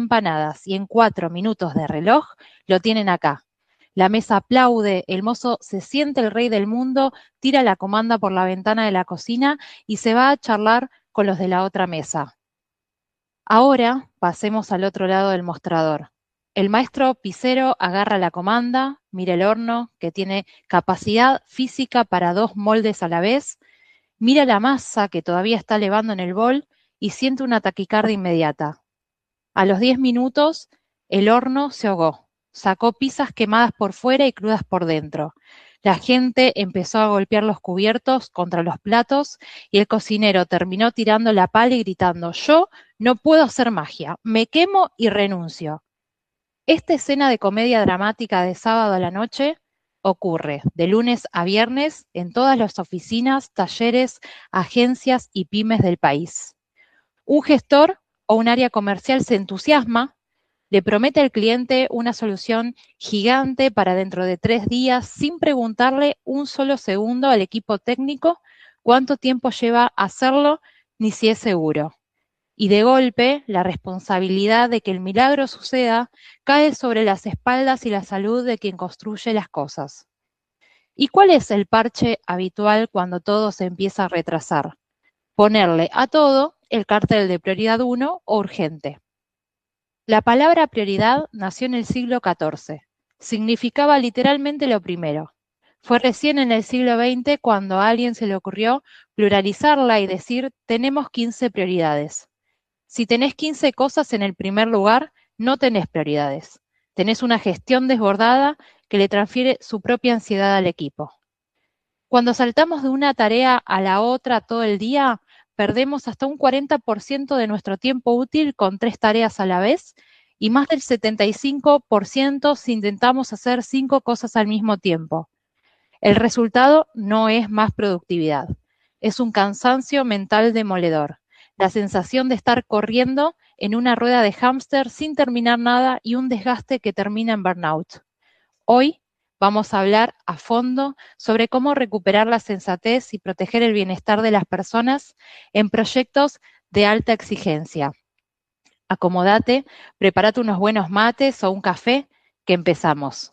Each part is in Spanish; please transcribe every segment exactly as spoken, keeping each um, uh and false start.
empanadas y en cuatro minutos de reloj lo tienen acá. La mesa aplaude, el mozo se siente el rey del mundo, tira la comanda por la ventana de la cocina y se va a charlar con los de la otra mesa. Ahora pasemos al otro lado del mostrador. El maestro pizzero agarra la comanda, mira el horno, que tiene capacidad física para dos moldes a la vez, mira la masa que todavía está levando en el bol y siente una taquicardia inmediata. A los diez minutos, el horno se ahogó. Sacó pizzas quemadas por fuera y crudas por dentro. La gente empezó a golpear los cubiertos contra los platos y el cocinero terminó tirando la pala y gritando: «Yo no puedo hacer magia, me quemo y renuncio». Esta escena de comedia dramática de sábado a la noche ocurre de lunes a viernes en todas las oficinas, talleres, agencias y pymes del país. Un gestor o un área comercial se entusiasma, le promete al cliente una solución gigante para dentro de tres días sin preguntarle un solo segundo al equipo técnico cuánto tiempo lleva hacerlo ni si es seguro. Y de golpe, la responsabilidad de que el milagro suceda cae sobre las espaldas y la salud de quien construye las cosas. ¿Y cuál es el parche habitual cuando todo se empieza a retrasar? Ponerle a todo el cartel de prioridad uno o urgente. La palabra prioridad nació en el siglo catorce. Significaba literalmente lo primero. Fue recién en el siglo veinte cuando a alguien se le ocurrió pluralizarla y decir: tenemos quince prioridades. Si tenés quince cosas en el primer lugar, no tenés prioridades. Tenés una gestión desbordada que le transfiere su propia ansiedad al equipo. Cuando saltamos de una tarea a la otra todo el día, perdemos hasta un cuarenta por ciento de nuestro tiempo útil con tres tareas a la vez y más del setenta y cinco por ciento si intentamos hacer cinco cosas al mismo tiempo. El resultado no es más productividad, es un cansancio mental demoledor, la sensación de estar corriendo en una rueda de hámster sin terminar nada y un desgaste que termina en burnout. Hoy vamos a hablar a fondo sobre cómo recuperar la sensatez y proteger el bienestar de las personas en proyectos de alta exigencia. Acomódate, prepárate unos buenos mates o un café, que empezamos.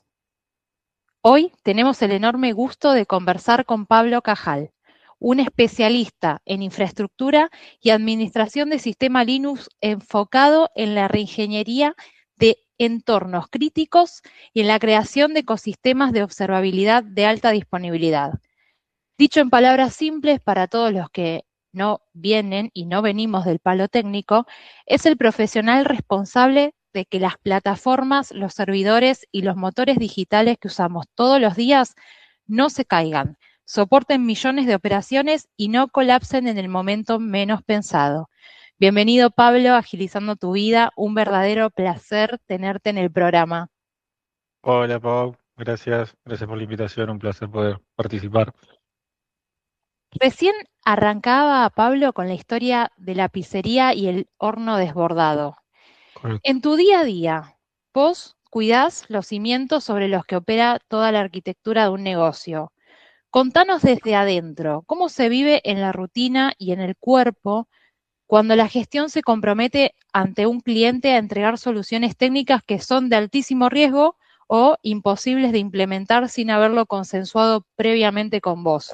Hoy tenemos el enorme gusto de conversar con Pablo Cajal, un especialista en infraestructura y administración de sistema Linux enfocado en la reingeniería de entornos críticos y en la creación de ecosistemas de observabilidad de alta disponibilidad. Dicho en palabras simples para todos los que no vienen y no venimos del palo técnico, es el profesional responsable de que las plataformas, los servidores y los motores digitales que usamos todos los días no se caigan, soporten millones de operaciones y no colapsen en el momento menos pensado. Bienvenido, Pablo, Agilizando tu Vida. Un verdadero placer tenerte en el programa. Hola Pau, gracias, gracias por la invitación, un placer poder participar. Recién arrancaba Pablo con la historia de la pizzería y el horno desbordado. Correcto. En tu día a día, vos cuidás los cimientos sobre los que opera toda la arquitectura de un negocio. Contanos desde adentro, ¿cómo se vive en la rutina y en el cuerpo cuando la gestión se compromete ante un cliente a entregar soluciones técnicas que son de altísimo riesgo o imposibles de implementar sin haberlo consensuado previamente con vos?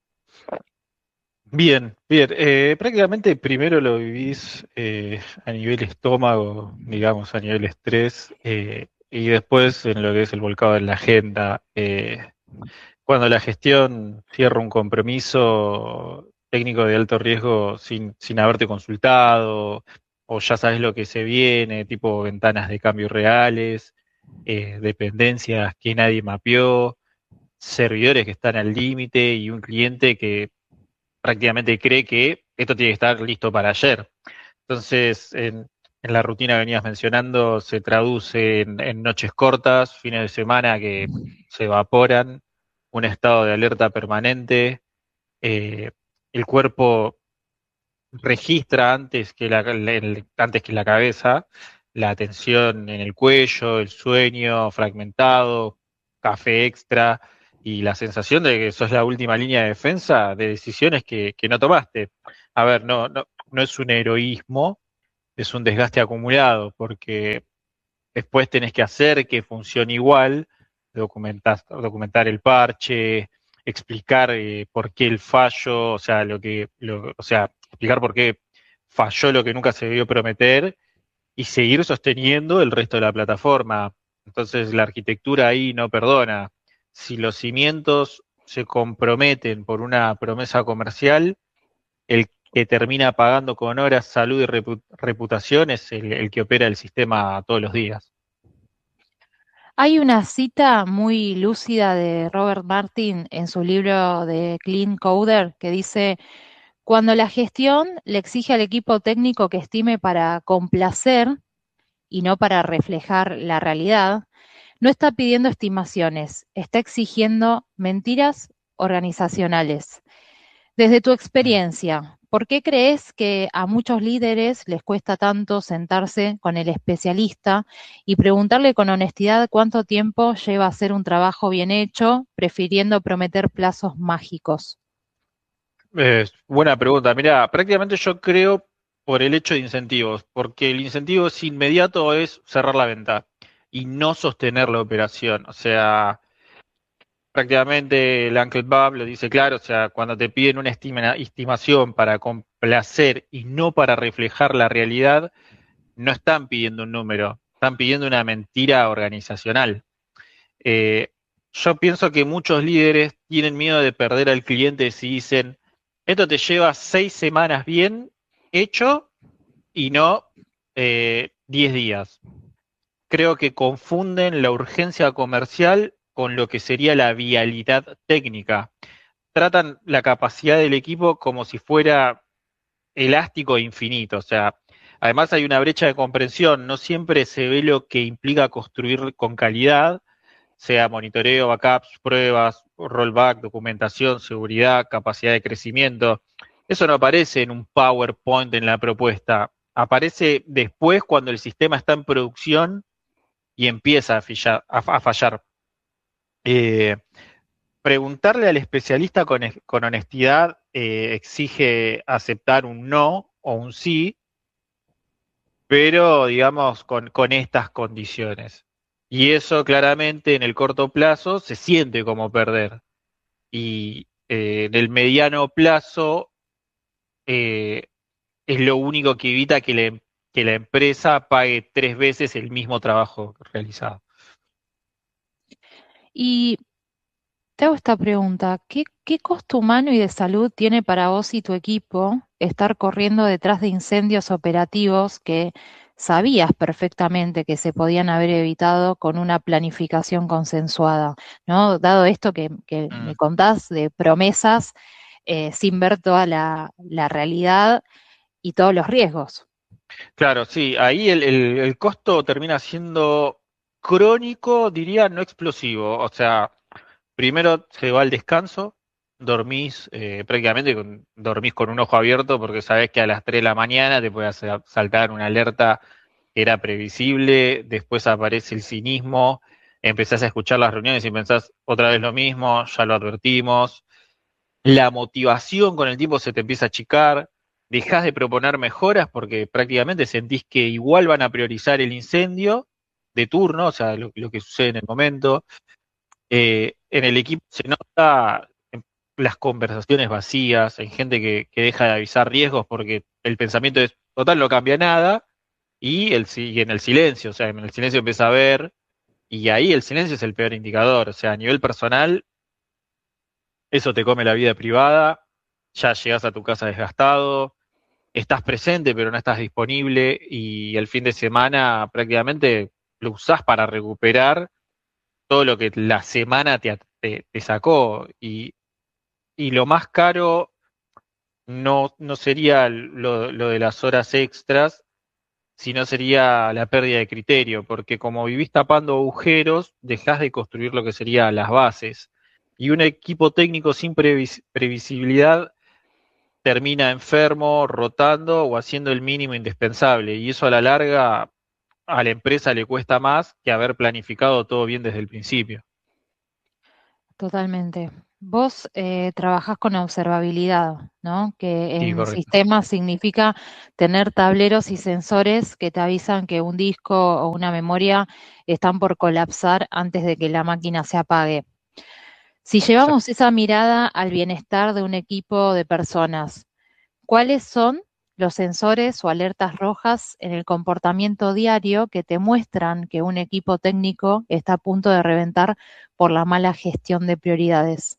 Bien, bien, eh, prácticamente primero lo vivís eh, a nivel estómago, digamos, a nivel estrés, eh, y después en lo que es el volcado en la agenda. Eh, cuando la gestión cierra un compromiso técnico de alto riesgo sin, sin haberte consultado, o ya sabes lo que se viene, tipo ventanas de cambio reales, eh, dependencias que nadie mapeó, servidores que están al límite y un cliente que prácticamente cree que esto tiene que estar listo para ayer. Entonces, en, en la rutina que venías mencionando, se traduce en, en noches cortas, fines de semana que se evaporan, un estado de alerta permanente, eh, el cuerpo registra antes que la, el- antes que la cabeza la tensión en el cuello, el sueño fragmentado, café extra y la sensación de que sos la última línea de defensa de decisiones que, que no tomaste. A ver, no, no, no es un heroísmo, es un desgaste acumulado, porque después tenés que hacer que funcione igual, documentar, documentar el parche, explicar eh, por qué el fallo, o sea, lo que, lo, o sea, explicar por qué falló lo que nunca se debió prometer y seguir sosteniendo el resto de la plataforma. Entonces la arquitectura ahí no perdona. Si los cimientos se comprometen por una promesa comercial, el que termina pagando con horas, salud y repu reputación es el, el que opera el sistema todos los días. Hay una cita muy lúcida de Robert Martin en su libro de Clean Coder que dice, cuando la gestión le exige al equipo técnico que estime para complacer y no para reflejar la realidad, no está pidiendo estimaciones, está exigiendo mentiras organizacionales. Desde tu Mm. experiencia, ¿por qué crees que a muchos líderes les cuesta tanto sentarse con el especialista y preguntarle con honestidad cuánto tiempo lleva hacer un trabajo bien hecho, prefiriendo prometer plazos mágicos? Eh, buena pregunta. Mira, prácticamente yo creo por el hecho de incentivos, porque el incentivo es inmediato, es cerrar la venta y no sostener la operación. O sea, prácticamente el Uncle Bob lo dice claro, o sea, cuando te piden una estima- estimación para complacer y no para reflejar la realidad, no están pidiendo un número, están pidiendo una mentira organizacional. Eh, yo pienso que muchos líderes tienen miedo de perder al cliente si dicen, esto te lleva seis semanas bien hecho y no eh, diez días. Creo que confunden la urgencia comercial con lo que sería la vialidad técnica. Tratan la capacidad del equipo como si fuera elástico e infinito. O sea, además hay una brecha de comprensión. No siempre se ve lo que implica construir con calidad, sea monitoreo, backups, pruebas, rollback, documentación, seguridad, capacidad de crecimiento. Eso no aparece en un PowerPoint en la propuesta. Aparece después cuando el sistema está en producción y empieza a, fallar. A, a fallar. Eh, Preguntarle al especialista con, con honestidad eh, exige aceptar un no o un sí, pero digamos con, con estas condiciones. Y eso claramente en el corto plazo se siente como perder. Y eh, en el mediano plazo eh, es lo único que evita que, le, que la empresa pague tres veces el mismo trabajo realizado. Y te hago esta pregunta, ¿qué, qué costo humano y de salud tiene para vos y tu equipo estar corriendo detrás de incendios operativos que sabías perfectamente que se podían haber evitado con una planificación consensuada, ¿no? Dado esto que, que me Mm. contás de promesas eh, sin ver toda la, la realidad y todos los riesgos. Claro, sí, ahí el, el, el costo termina siendo crónico, diría, no explosivo. O sea, primero se va al descanso, dormís eh, prácticamente con, dormís con un ojo abierto porque sabés que a las tres de la mañana te puede hacer- saltar una alerta que era previsible, después aparece el cinismo, empezás a escuchar las reuniones y pensás otra vez lo mismo, ya lo advertimos, la motivación con el tiempo se te empieza a achicar, dejás de proponer mejoras porque prácticamente sentís que igual van a priorizar el incendio de turno, o sea, lo, lo que sucede en el momento. Eh, en el equipo se nota en las conversaciones vacías, en gente que, que deja de avisar riesgos porque el pensamiento es, total, no cambia nada, y, el, si- y en el silencio, o sea, en el silencio empieza a ver, y ahí el silencio es el peor indicador, o sea, a nivel personal, eso te come la vida privada, ya llegas a tu casa desgastado, estás presente pero no estás disponible, y el fin de semana prácticamente lo usás para recuperar todo lo que la semana te, te, te sacó. Y, y lo más caro no, no sería lo, lo de las horas extras, sino sería la pérdida de criterio, porque como vivís tapando agujeros, dejás de construir lo que serían las bases. Y un equipo técnico sin previs previsibilidad termina enfermo, rotando o haciendo el mínimo indispensable. Y eso a la larga a la empresa le cuesta más que haber planificado todo bien desde el principio. Totalmente. Vos eh, trabajás con observabilidad, ¿no? Que Sí, en correcto. sistemas significa tener tableros y sensores que te avisan que un disco o una memoria están por colapsar antes de que la máquina se apague. Si llevamos Exacto. esa mirada al bienestar de un equipo de personas, ¿cuáles son los sensores o alertas rojas en el comportamiento diario que te muestran que un equipo técnico está a punto de reventar por la mala gestión de prioridades?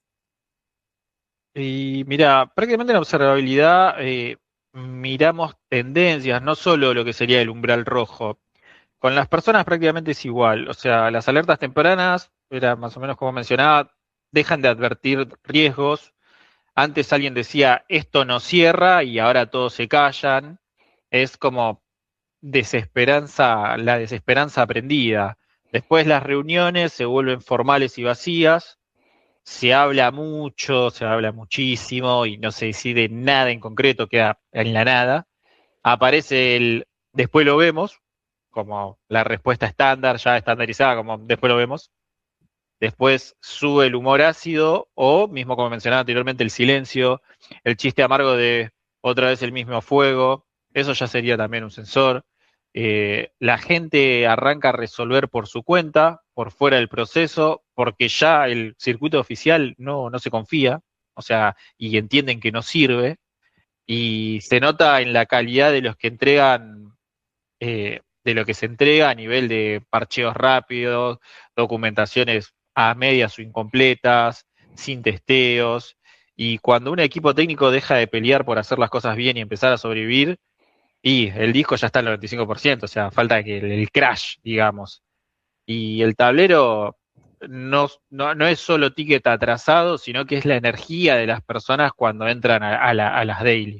Y mira, prácticamente en observabilidad eh, miramos tendencias, no solo lo que sería el umbral rojo. Con las personas prácticamente es igual. O sea, las alertas tempranas, era más o menos como mencionaba, dejan de advertir riesgos. Antes alguien decía, esto no cierra y ahora todos se callan. Es como desesperanza, la desesperanza aprendida. Después las reuniones se vuelven formales y vacías, se habla mucho, se habla muchísimo y no se decide nada en concreto, queda en la nada. Aparece el después lo vemos, como la respuesta estándar, ya estandarizada, como después lo vemos. Después sube el humor ácido o, mismo como mencionaba anteriormente, el silencio, el chiste amargo de otra vez el mismo fuego. Eso ya sería también un sensor. Eh, la gente arranca a resolver por su cuenta, por fuera del proceso, porque ya el circuito oficial no, no se confía, o sea, y entienden que no sirve. Y se nota en la calidad de los que entregan eh, de lo que se entrega a nivel de parcheos rápidos, documentaciones a medias o incompletas, sin testeos. Y cuando un equipo técnico deja de pelear por hacer las cosas bien y empezar a sobrevivir, y el disco ya está al noventa y cinco por ciento, o sea, falta que el, el crash, digamos. Y el tablero no, no, no es solo ticket atrasado, sino que es la energía de las personas cuando entran a, a la- a las daily.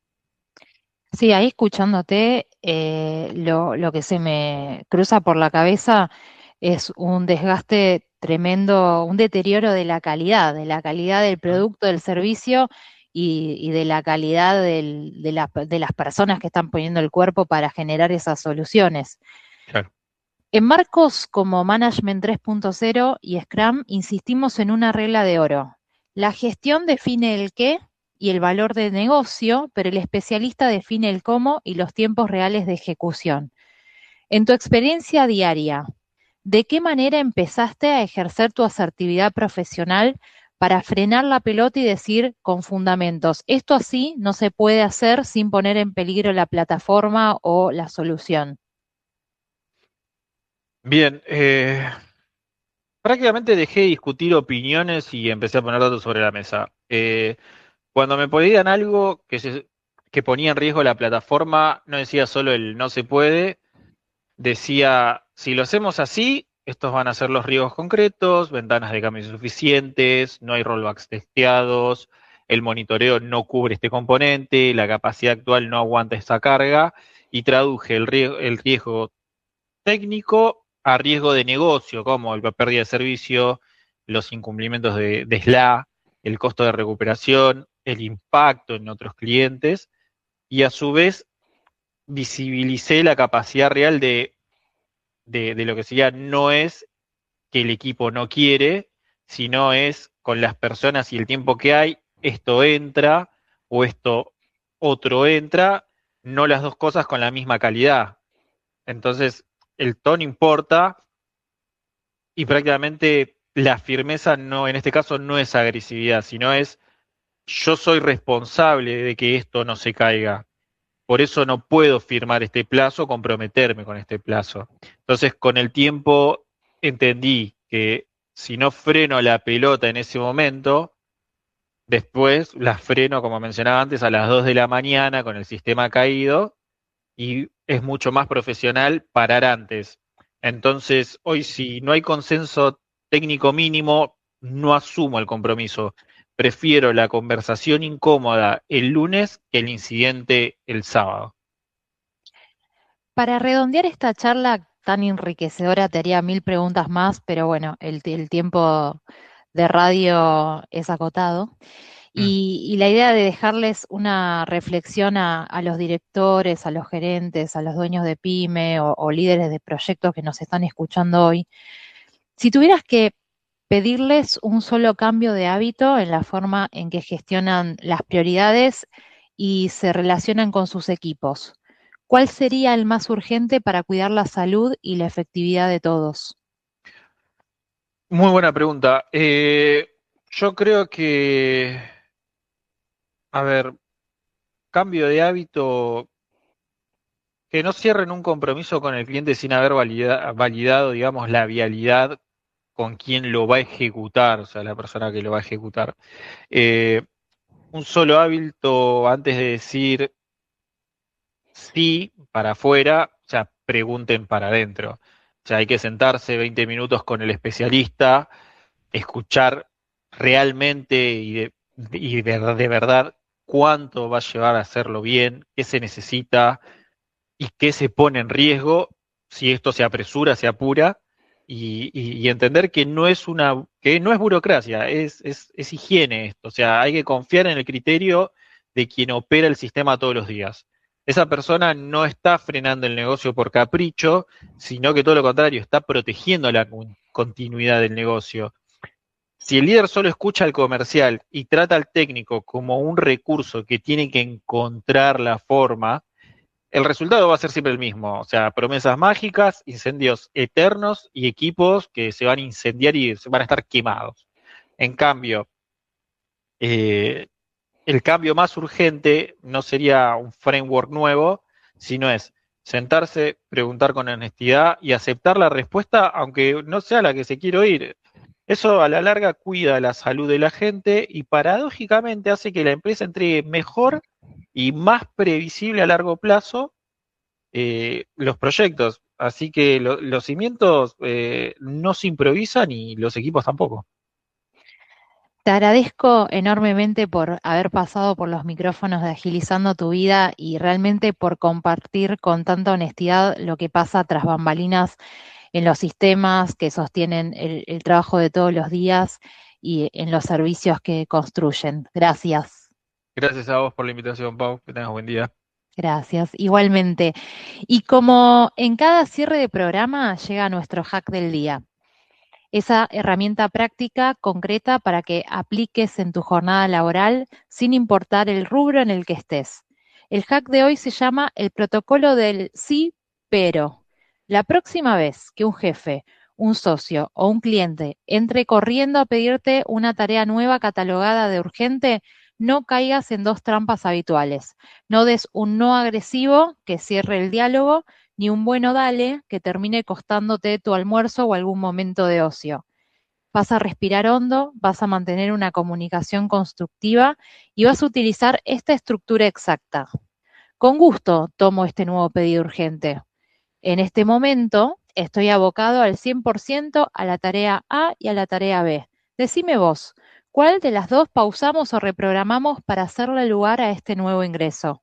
Sí, ahí escuchándote, eh, lo, lo que se me cruza por la cabeza es un desgaste tremendo, un deterioro de la calidad, de la calidad del ¿Mm? producto, del servicio y, y de la calidad del- de, la- de las personas que están poniendo el cuerpo para generar esas soluciones. Claro. En marcos como Management tres punto cero y Scrum insistimos en una regla de oro. La gestión define el qué y el valor de negocio, pero el especialista define el cómo y los tiempos reales de ejecución. En tu experiencia diaria, ¿de qué manera empezaste a ejercer tu asertividad profesional para frenar la pelota y decir con fundamentos, esto así no se puede hacer sin poner en peligro la plataforma o la solución? Bien, eh, prácticamente dejé de discutir opiniones y empecé a poner datos sobre la mesa. Eh, cuando me pedían algo que, se- que ponía en riesgo la plataforma, no decía solo el no se puede, decía, si lo hacemos así, estos van a ser los riesgos concretos, ventanas de cambio insuficientes, no hay rollbacks testeados, el monitoreo no cubre este componente, la capacidad actual no aguanta esta carga, y traduje el riesgo, el riesgo técnico a riesgo de negocio, como la pérdida de servicio, los incumplimientos de, de S L A, el costo de recuperación, el impacto en otros clientes, y a su vez visibilicé la capacidad real de, de, de lo que sería no es que el equipo no quiere, sino es con las personas y el tiempo que hay, esto entra o esto otro entra, no las dos cosas con la misma calidad. Entonces, el tono importa y prácticamente la firmeza no, en este caso no es agresividad, sino es yo soy responsable de que esto no se caiga. Por eso no puedo firmar este plazo, comprometerme con este plazo. Entonces, con el tiempo entendí que si no freno la pelota en ese momento, después la freno, como mencionaba antes, a las dos de la mañana con el sistema caído y es mucho más profesional parar antes. Entonces, hoy si no hay consenso técnico mínimo, no asumo el compromiso. Prefiero la conversación incómoda el lunes que el incidente el sábado. Para redondear esta charla tan enriquecedora, te haría mil preguntas más, pero bueno, el, el tiempo de radio es acotado. Mm, Y, y la idea de dejarles una reflexión a, a los directores, a los gerentes, a los dueños de pyme o, o líderes de proyectos que nos están escuchando hoy. Si tuvieras que Pedirles un solo cambio de hábito en la forma en que gestionan las prioridades y se relacionan con sus equipos. ¿Cuál sería el más urgente para cuidar la salud y la efectividad de todos? Muy buena pregunta. Eh, yo creo que, a ver, cambio de hábito, que no cierren un compromiso con el cliente sin haber valida- validado, digamos, la vialidad con quien lo va a ejecutar, o sea, la persona que lo va a ejecutar. Eh, un solo hábito antes de decir sí para afuera, o sea, pregunten para adentro. O sea, hay que sentarse veinte minutos con el especialista, escuchar realmente y de, y de, de verdad cuánto va a llevar a hacerlo bien, qué se necesita y qué se pone en riesgo si esto se apresura, se apura, y, y- y entender que no es una, que no es burocracia, es, es, es higiene esto. O sea, hay que confiar en el criterio de quien opera el sistema todos los días. Esa persona no está frenando el negocio por capricho, sino que todo lo contrario, está protegiendo la con- continuidad del negocio. Si el líder solo escucha al comercial y trata al técnico como un recurso que tiene que encontrar la forma, el resultado va a ser siempre el mismo. O sea, promesas mágicas, incendios eternos y equipos que se van a incendiar y se van a estar quemados. En cambio, eh, el cambio más urgente no sería un framework nuevo, sino es sentarse, preguntar con honestidad y aceptar la respuesta, aunque no sea la que se quiere oír. Eso a la larga cuida la salud de la gente y paradójicamente hace que la empresa entregue mejor y más previsible a largo plazo eh, los proyectos. Así que lo- los cimientos eh, no se improvisan y los equipos tampoco. Te agradezco enormemente por haber pasado por los micrófonos de Agilizando tu Vida y realmente por compartir con tanta honestidad lo que pasa tras bambalinas en los sistemas que sostienen el, el trabajo de todos los días y en los servicios que construyen. Gracias, Gracias a vos por la invitación, Pau. Que tengas buen día. gracias. Igualmente. Y como en cada cierre de programa llega nuestro hack del día. Esa herramienta práctica, concreta, para que apliques en tu jornada laboral sin importar el rubro en el que estés. El hack de hoy se llama el protocolo del sí, pero. La próxima vez que un jefe, un socio o un cliente entre corriendo a pedirte una tarea nueva catalogada de urgente, no caigas en dos trampas habituales. No des un no agresivo que cierre el diálogo, ni un bueno dale que termine costándote tu almuerzo o algún momento de ocio. Vas a respirar hondo, vas a mantener una comunicación constructiva y vas a utilizar esta estructura exacta. Con gusto tomo este nuevo pedido urgente. En este momento estoy abocado al cien por ciento a la tarea A y a la tarea B. Decime vos, ¿cuál de las dos pausamos o reprogramamos para hacerle lugar a este nuevo ingreso?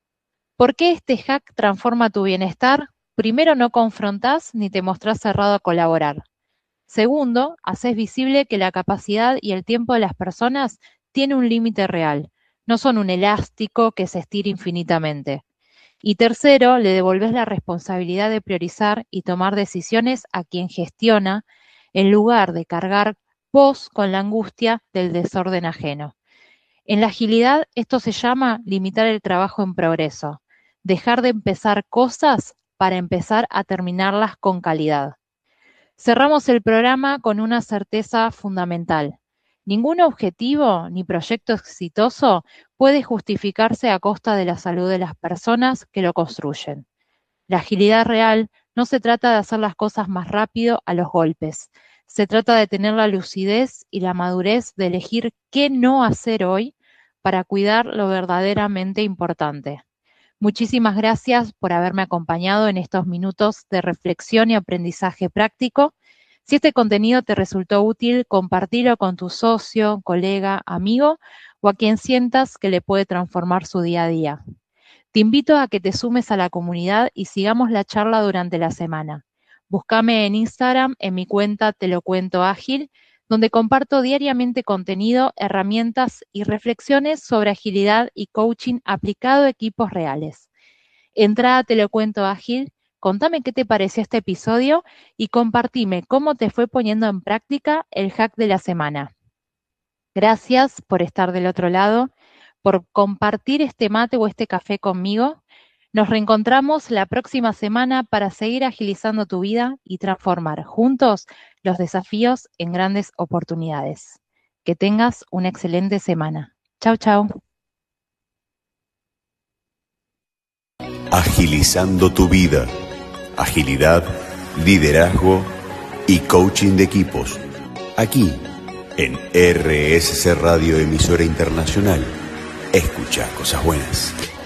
¿Por qué este hack transforma tu bienestar? Primero, no confrontás ni te mostrás cerrado a colaborar. Segundo, haces visible que la capacidad y el tiempo de las personas tiene un límite real, no son un elástico que se estira infinitamente. Y tercero, le devolvés la responsabilidad de priorizar y tomar decisiones a quien gestiona, en lugar de cargar vos con la angustia del desorden ajeno. En la agilidad esto se llama limitar el trabajo en progreso, dejar de empezar cosas para empezar a terminarlas con calidad. Cerramos el programa con una certeza fundamental. Ningún objetivo ni proyecto exitoso puede justificarse a costa de la salud de las personas que lo construyen. La agilidad real no se trata de hacer las cosas más rápido a los golpes. Se trata de tener la lucidez y la madurez de elegir qué no hacer hoy para cuidar lo verdaderamente importante. Muchísimas gracias por haberme acompañado en estos minutos de reflexión y aprendizaje práctico. Si este contenido te resultó útil, compartilo con tu socio, colega, amigo o a quien sientas que le puede transformar su día a día. Te invito a que te sumes a la comunidad y sigamos la charla durante la semana. Búscame en Instagram en mi cuenta Te lo cuento ágil, donde comparto diariamente contenido, herramientas y reflexiones sobre agilidad y coaching aplicado a equipos reales. Entra a Te lo cuento ágil, Contame qué te pareció este episodio y compartime cómo te fue poniendo en práctica el hack de la semana. Gracias por estar del otro lado, por compartir este mate o este café conmigo. Nos reencontramos la próxima semana para seguir agilizando tu vida y transformar juntos los desafíos en grandes oportunidades. Que tengas una excelente semana. Chau, chau. Agilizando tu vida. Agilidad, liderazgo y coaching de equipos. Aquí, en R S C Radio, emisora internacional. Escucha cosas buenas.